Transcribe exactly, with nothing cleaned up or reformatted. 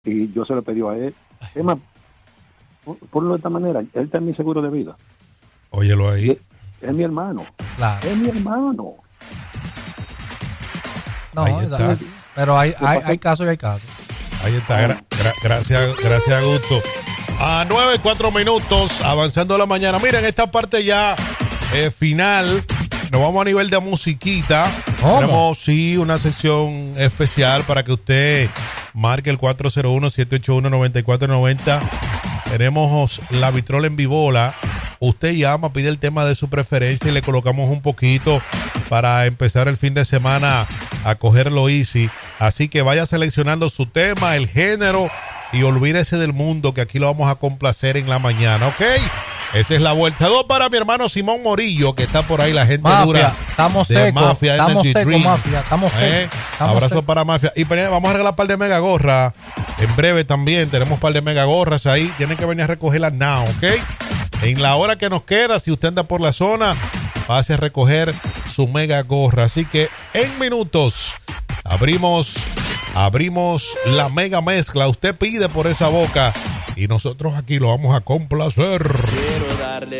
y yo se lo pedí a él. Es más, ponlo de esta manera, él está en mi seguro de vida. Óyelo ahí. Es, es mi hermano. Claro. Es mi hermano. No, Ahí está. pero hay, hay, hay casos y hay casos. Ahí está, gra- gra- gracias, gracias Augusto. A nueve, cuatro minutos, avanzando la mañana. Miren, esta parte ya eh, final, nos vamos a nivel de musiquita. ¿Cómo? Tenemos, sí, una sección especial para que usted marque el cuatro cero uno, siete ocho uno, nueve cuatro nueve cero. Tenemos la vitrola en vivola. Usted llama, pide el tema de su preferencia y le colocamos un poquito para empezar el fin de semana a cogerlo easy. Así que vaya seleccionando su tema, el género y olvídese del mundo, que aquí lo vamos a complacer en la mañana, ¿ok? Esa es la vuelta. Dos para mi hermano Simón Morillo, que está por ahí, la gente Mafia, dura. estamos de secos, Mafia estamos Energy secos, Drink. Mafia, estamos secos. ¿Eh? estamos Abrazo secos. para Mafia. Y vamos a regalar un par de mega gorras. En breve también tenemos un par de mega gorras ahí. Tienen que venir a recogerlas now, ¿ok? En la hora que nos queda, si usted anda por la zona, pase a recoger su mega gorra. Así que en minutos abrimos, abrimos la mega mezcla. Usted pide por esa boca y nosotros aquí lo vamos a complacer. Quiero